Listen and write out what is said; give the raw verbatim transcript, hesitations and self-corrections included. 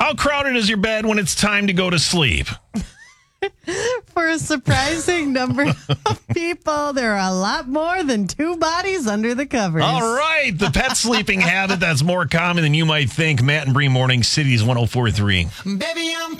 How crowded is your bed when it's time to go to sleep? For a surprising number of people, there are a lot more than two bodies under the covers. All right. The pet sleeping habit that's more common than you might think. Matt and Bree Morning, Cities one oh four point three. Baby, I'm